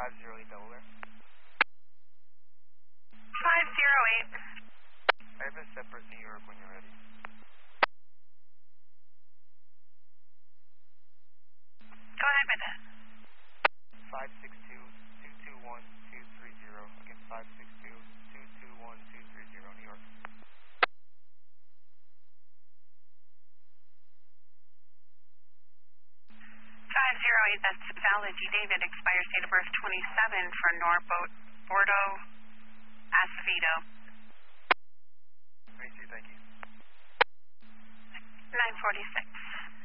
508 Delaware. 508. I have a separate New York when you're ready. Go ahead with it. 562-221-230. Again, 562-221-230, New York. 508, that's valid. G. David, expires date of birth 27 for Norbordo Acevedo. Thank you. 946.